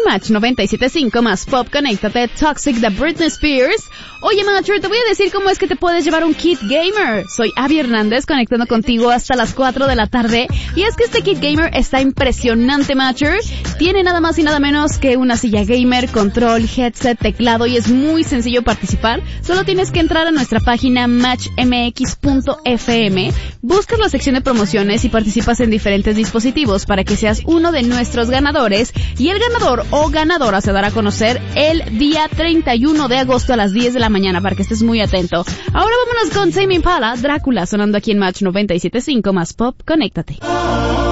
Match 97.5 más Pop, conéctate, Toxic de Britney Spears. Oye, Matcher, te voy a decir cómo es que te puedes llevar un kit gamer. Soy Abby Hernández, conectando contigo hasta las 4 de la tarde. Y es que este kit gamer está impresionante, Matcher. Tiene nada más y nada menos que una silla gamer, control, headset, teclado, y es muy sencillo participar. Solo tienes que entrar a nuestra página matchmx.fm, buscas la sección de promociones y participas en diferentes dispositivos para que seas uno de nuestros ganadores. Y el ganador o ganadora se dará a conocer el día 31 de agosto a las 10 de la mañana, para que estés muy atento. Ahora vámonos con Tame Impala, Drácula, sonando aquí en Match 97.5 más Pop, conéctate.